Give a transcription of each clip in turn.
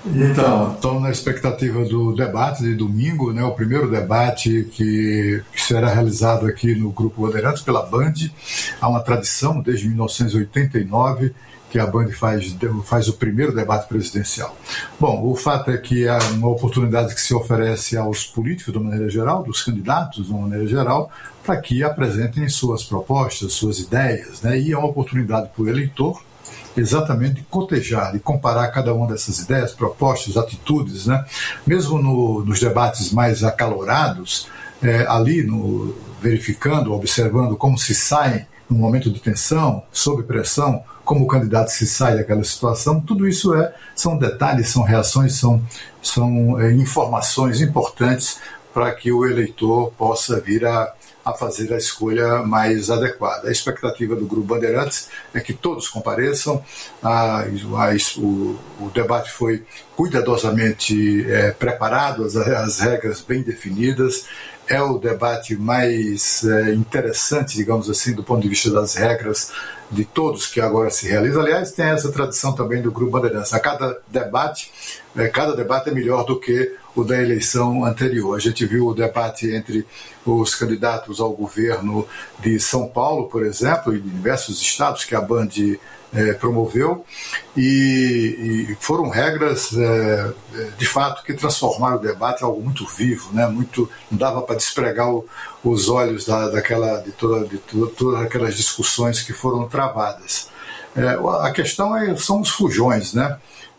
Então, estamos na expectativa do debate de domingo, né, o primeiro debate que será realizado aqui no Grupo Bandeirantes pela Band. Há uma tradição desde 1989 que a Band faz o primeiro debate presidencial. Bom, o fato é que é uma oportunidade que se oferece aos políticos de uma maneira geral, dos candidatos de uma maneira geral, para que apresentem suas propostas, suas ideias, né, e é uma oportunidade para o eleitor exatamente de cotejar, de comparar cada uma dessas ideias, propostas, atitudes, né? Mesmo nos debates mais acalorados, verificando, observando como se sai num momento de tensão, sob pressão, como o candidato se sai daquela situação, tudo isso são detalhes, são reações, são informações importantes para que o eleitor possa vir a fazer a escolha mais adequada. A expectativa do Grupo Bandeirantes é que todos compareçam. O debate foi cuidadosamente preparado, as regras bem definidas. É o debate mais interessante, digamos assim, do ponto de vista das regras de todos que agora se realiza. Aliás, tem essa tradição também do Grupo Bandeirantes. Cada debate é melhor do que o da eleição anterior. A gente viu o debate entre os candidatos ao governo de São Paulo, por exemplo, e de diversos estados que a Band promoveu, e foram regras, de fato, que transformaram o debate em algo muito vivo, né? Não dava para despregar os olhos de todas aquelas discussões que foram travadas. A questão são os fujões, né?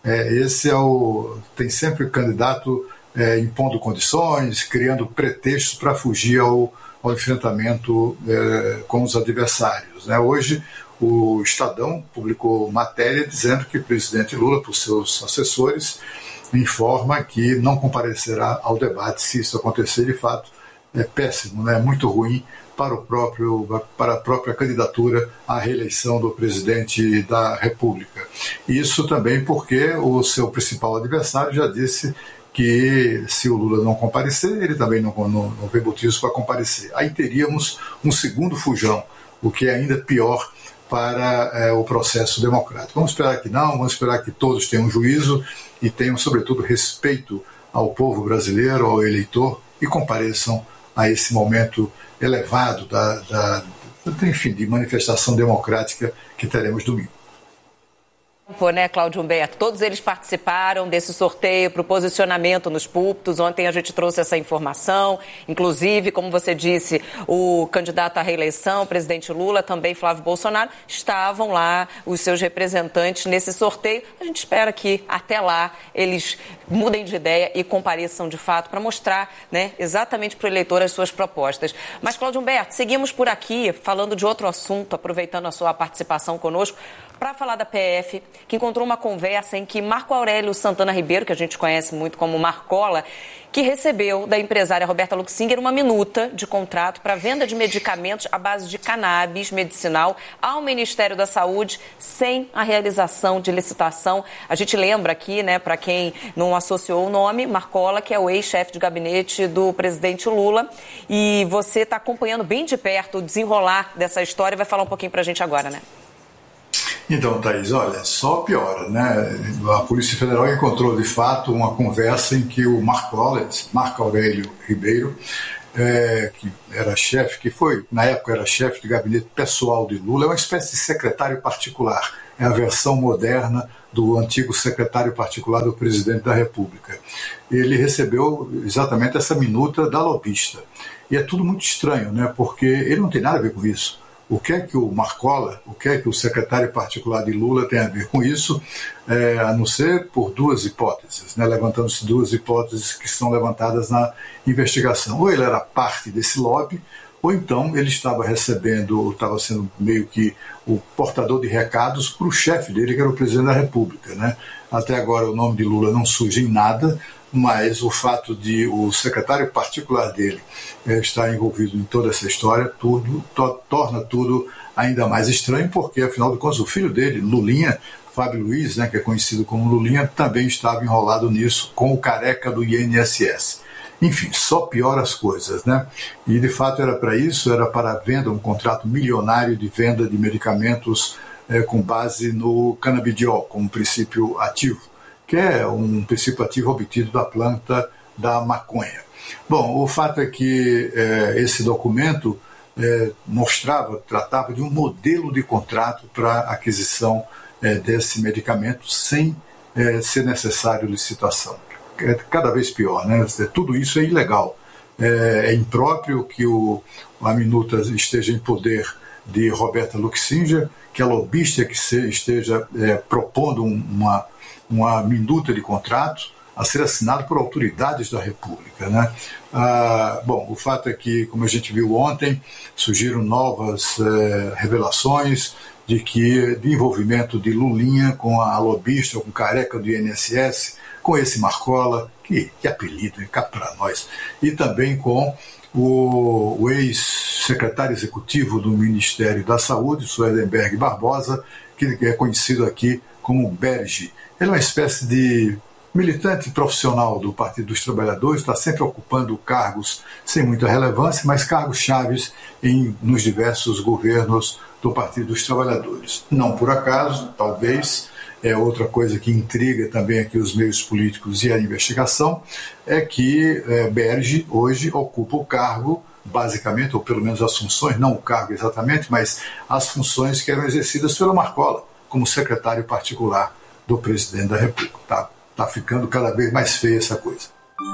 Tem sempre o candidato impondo condições, criando pretextos para fugir ao enfrentamento com os adversários, né? Hoje, o Estadão publicou matéria dizendo que o presidente Lula, por seus assessores, informa que não comparecerá ao debate se isso acontecer. De fato, é péssimo, né? Muito ruim para a própria candidatura à reeleição do presidente da República. Isso também porque o seu principal adversário já disse que se o Lula não comparecer, ele também não vê motivos para comparecer. Aí teríamos um segundo fujão, o que é ainda pior para o processo democrático. Vamos esperar que não, vamos esperar que todos tenham juízo e tenham, sobretudo, respeito ao povo brasileiro, ao eleitor, e compareçam a esse momento elevado de manifestação democrática que teremos domingo. Né, Cláudio Humberto? Todos eles participaram desse sorteio para o posicionamento nos púlpitos. Ontem a gente trouxe essa informação. Inclusive, como você disse, o candidato à reeleição, o presidente Lula, também Flávio Bolsonaro, estavam lá, os seus representantes, nesse sorteio. A gente espera que até lá eles mudem de ideia e compareçam de fato para mostrar, né, exatamente para o eleitor as suas propostas. Mas, Cláudio Humberto, seguimos por aqui falando de outro assunto, aproveitando a sua participação conosco, para falar da PF, que encontrou uma conversa em que Marco Aurélio Santana Ribeiro, que a gente conhece muito como Marcola, que recebeu da empresária Roberta Luxinger uma minuta de contrato para venda de medicamentos à base de cannabis medicinal ao Ministério da Saúde, sem a realização de licitação. A gente lembra aqui, né, para quem não associou o nome, Marcola, que é o ex-chefe de gabinete do presidente Lula, e você está acompanhando bem de perto o desenrolar dessa história e vai falar um pouquinho para a gente agora, né? Então, Thaís, olha, só piora, né? A Polícia Federal encontrou, de fato, uma conversa em que o Marco Aurélio Ribeiro, que era chefe, na época era chefe de gabinete pessoal de Lula, é uma espécie de secretário particular, é a versão moderna do antigo secretário particular do presidente da República. Ele recebeu exatamente essa minuta da lobista. E é tudo muito estranho, né? Porque ele não tem nada a ver com isso. O que é que o Marcola, o que é que o secretário particular de Lula tem a ver com isso, a não ser por duas hipóteses, né? Levantando-se duas hipóteses que são levantadas na investigação. Ou ele era parte desse lobby, ou então ele estava sendo meio que o portador de recados para o chefe dele, que era o presidente da República, né? Até agora o nome de Lula não surge em nada, mas o fato de o secretário particular dele estar envolvido em toda essa história torna tudo ainda mais estranho, porque, afinal de contas, o filho dele, Lulinha, Fábio Luiz, né, que é conhecido como Lulinha, também estava enrolado nisso com o careca do INSS. Enfim, só piora as coisas, né? E, de fato, era para a venda, um contrato milionário de venda de medicamentos com base no canabidiol, como princípio ativo. que é um princípio ativo obtido da planta da maconha. Bom, o fato é que esse documento tratava de um modelo de contrato para aquisição desse medicamento sem ser necessário licitação. É cada vez pior, né? Tudo isso é ilegal. É impróprio que a minuta esteja em poder de Roberta Luxinger, que a lobista que esteja propondo uma minuta de contrato a ser assinado por autoridades da República, né? Bom, o fato é que, como a gente viu ontem, surgiram novas revelações de envolvimento de Lulinha com a lobista, com o careca do INSS, com esse Marcola, que apelido, cá para nós, e também com o ex-secretário executivo do Ministério da Saúde, Suedenberg Barbosa, que é conhecido aqui como Berge. Ele é uma espécie de militante profissional do Partido dos Trabalhadores, está sempre ocupando cargos sem muita relevância, mas cargos chaves nos diversos governos do Partido dos Trabalhadores. Não por acaso, talvez, outra coisa que intriga também aqui os meios políticos e a investigação, é que Berge hoje ocupa o cargo, basicamente, ou pelo menos as funções, não o cargo exatamente, mas as funções que eram exercidas pelo Marcola, como secretário particular do presidente da República. Tá ficando cada vez mais feia essa coisa.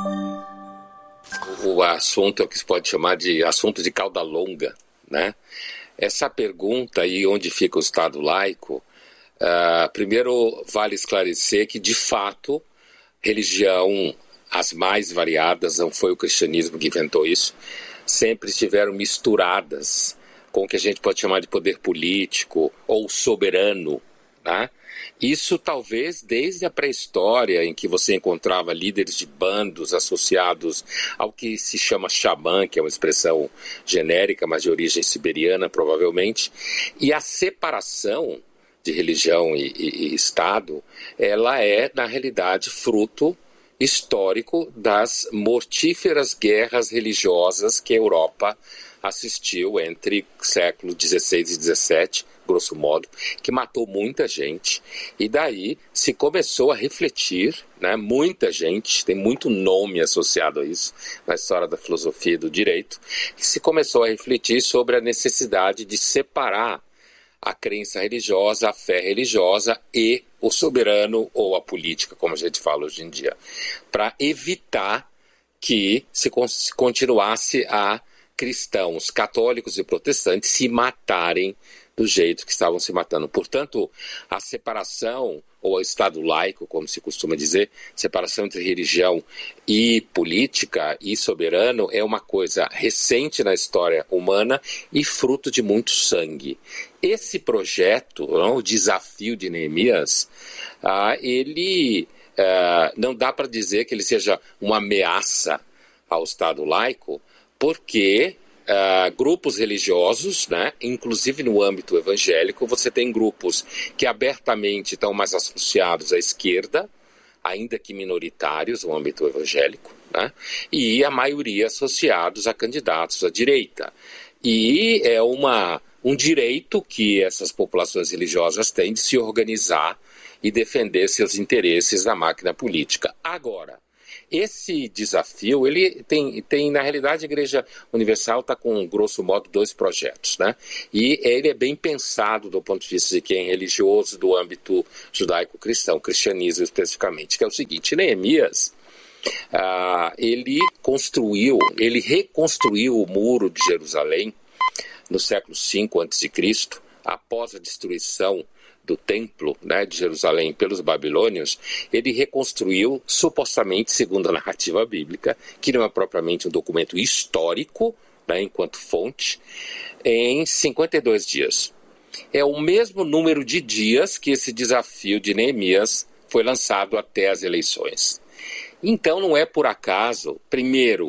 O assunto é o que se pode chamar de assunto de cauda longa, né? Essa pergunta aí, onde fica o Estado laico, primeiro vale esclarecer que, de fato, religião, as mais variadas, não foi o cristianismo que inventou isso, sempre estiveram misturadas com o que a gente pode chamar de poder político ou soberano, né? Isso talvez desde a pré-história, em que você encontrava líderes de bandos associados ao que se chama xamã, que é uma expressão genérica, mas de origem siberiana provavelmente, e a separação de religião e Estado, ela é, na realidade, fruto histórico das mortíferas guerras religiosas que a Europa assistiu entre séculos XVI e XVII, grosso modo, que matou muita gente, e daí se começou a refletir, né, muita gente, tem muito nome associado a isso na história da filosofia e do direito, que se começou a refletir sobre a necessidade de separar a crença religiosa, a fé religiosa e o soberano ou a política, como a gente fala hoje em dia, para evitar que se continuasse a cristãos, católicos e protestantes se matarem do jeito que estavam se matando. Portanto, a separação, ou o Estado laico, como se costuma dizer, separação entre religião e política e soberano, é uma coisa recente na história humana e fruto de muito sangue. Esse projeto, o desafio de Neemias, ele não dá para dizer que ele seja uma ameaça ao Estado laico, porque grupos religiosos, né, inclusive no âmbito evangélico, você tem grupos que abertamente estão mais associados à esquerda, ainda que minoritários no âmbito evangélico, né, e a maioria associados a candidatos à direita. E é um direito que essas populações religiosas têm de se organizar e defender seus interesses na máquina política. Agora, esse desafio, ele tem na realidade, a Igreja Universal está com, grosso modo, 2 projetos, né? E ele é bem pensado do ponto de vista de quem é religioso, do âmbito judaico-cristão, cristianismo especificamente, que é o seguinte: Neemias, ele reconstruiu o muro de Jerusalém no século V a.C., após a destruição do templo, né, de Jerusalém pelos babilônios. Ele reconstruiu, supostamente, segundo a narrativa bíblica, que não é propriamente um documento histórico, né, enquanto fonte, em 52 dias. É o mesmo número de dias que esse desafio de Neemias foi lançado até as eleições. Então não é por acaso, primeiro,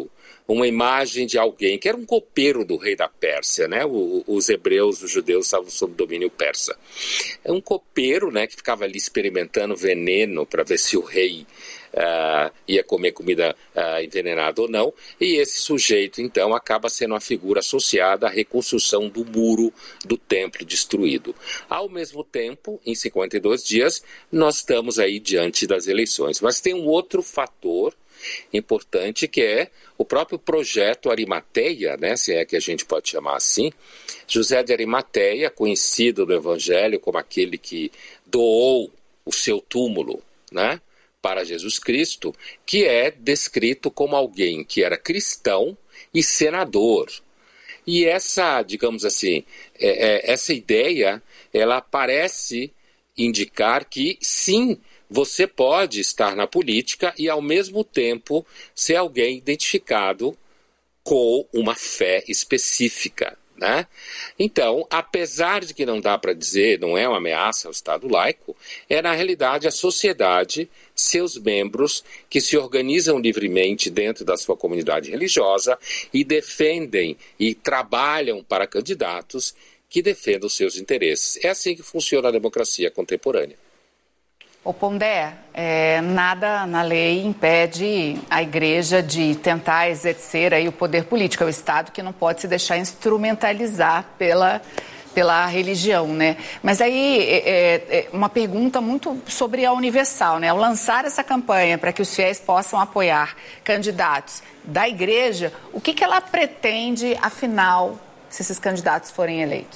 uma imagem de alguém que era um copeiro do rei da Pérsia, né? Os hebreus, os judeus estavam sob domínio persa. É um copeiro, né, que ficava ali experimentando veneno para ver se o rei ia comer comida envenenada ou não, e esse sujeito então acaba sendo uma figura associada à reconstrução do muro do templo destruído. Ao mesmo tempo, em 52 dias, nós estamos aí diante das eleições. Mas tem um outro fator importante, que é o próprio projeto Arimateia, né, se é que a gente pode chamar assim. José de Arimateia, conhecido no Evangelho como aquele que doou o seu túmulo, né, para Jesus Cristo, que é descrito como alguém que era cristão e senador. E essa, digamos assim, essa ideia, ela parece indicar que, sim, você pode estar na política e, ao mesmo tempo, ser alguém identificado com uma fé específica, né? Então, apesar de que não dá para dizer, não é uma ameaça ao Estado laico, é na realidade a sociedade, seus membros, que se organizam livremente dentro da sua comunidade religiosa e defendem e trabalham para candidatos que defendam os seus interesses. É assim que funciona a democracia contemporânea. Ô Pondé, nada na lei impede a igreja de tentar exercer aí o poder político. É o Estado que não pode se deixar instrumentalizar pela religião, né? Mas aí, uma pergunta muito sobre a Universal, né? Ao lançar essa campanha para que os fiéis possam apoiar candidatos da igreja, o que ela pretende, afinal, se esses candidatos forem eleitos?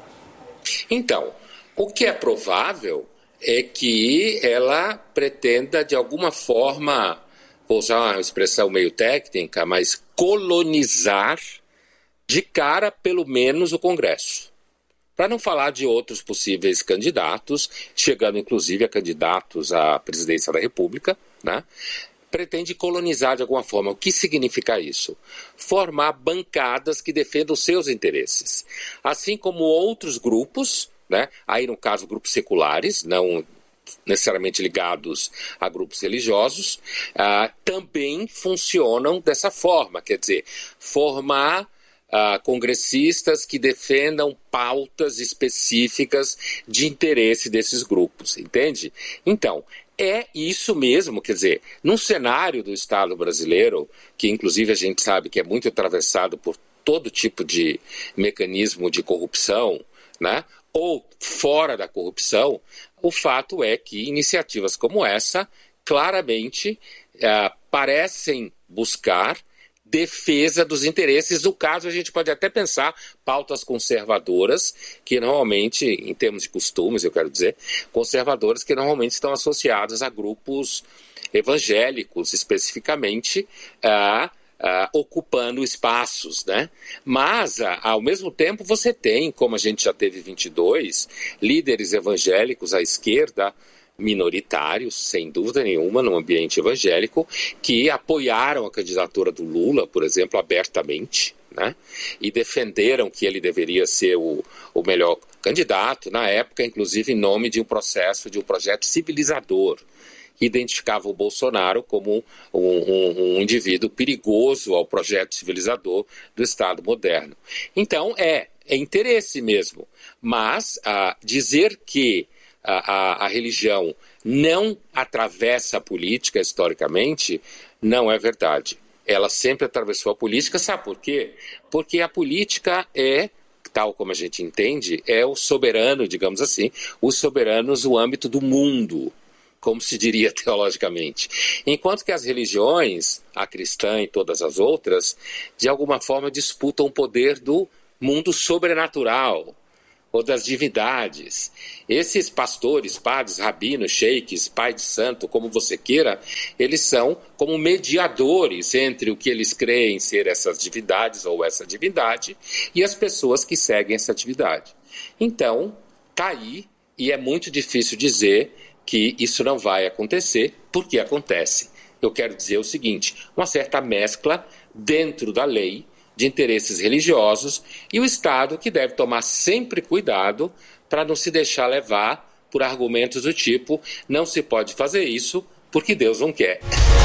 Então, o que é provável é que ela pretenda, de alguma forma, vou usar uma expressão meio técnica, mas colonizar de cara, pelo menos, o Congresso. Para não falar de outros possíveis candidatos, chegando inclusive a candidatos à presidência da República, né? Pretende colonizar de alguma forma. O que significa isso? Formar bancadas que defendam os seus interesses. Assim como outros grupos, né? Aí no caso grupos seculares, não necessariamente ligados a grupos religiosos, também funcionam dessa forma. Quer dizer, formar congressistas que defendam pautas específicas de interesse desses grupos, entende? Então, é isso mesmo, quer dizer, num cenário do Estado brasileiro, que inclusive a gente sabe que é muito atravessado por todo tipo de mecanismo de corrupção, né? Ou fora da corrupção, o fato é que iniciativas como essa claramente parecem buscar defesa dos interesses. No caso, a gente pode até pensar pautas conservadoras, que normalmente, em termos de costumes, eu quero dizer, conservadoras que normalmente estão associadas a grupos evangélicos, especificamente, ocupando espaços, né? Mas, ao mesmo tempo, você tem, como a gente já teve 22, líderes evangélicos à esquerda, minoritários, sem dúvida nenhuma, no ambiente evangélico, que apoiaram a candidatura do Lula, por exemplo, abertamente, né? E defenderam que ele deveria ser o melhor candidato, na época, inclusive, em nome de um projeto civilizador, que identificava o Bolsonaro como um indivíduo perigoso ao projeto civilizador do Estado moderno. Então, é interesse mesmo, mas dizer que a religião não atravessa a política historicamente não é verdade. Ela sempre atravessou a política, sabe por quê? Porque a política tal como a gente entende, é o soberano, digamos assim, os soberanos no âmbito do mundo, como se diria teologicamente. Enquanto que as religiões, a cristã e todas as outras, de alguma forma disputam o poder do mundo sobrenatural, ou das divindades. Esses pastores, padres, rabinos, sheiks, pai de santo, como você queira, eles são como mediadores entre o que eles creem ser essas divindades ou essa divindade e as pessoas que seguem essa divindade. Então, está aí, e é muito difícil dizer que isso não vai acontecer, porque acontece. Eu quero dizer o seguinte, uma certa mescla dentro da lei de interesses religiosos e o Estado que deve tomar sempre cuidado para não se deixar levar por argumentos do tipo não se pode fazer isso porque Deus não quer.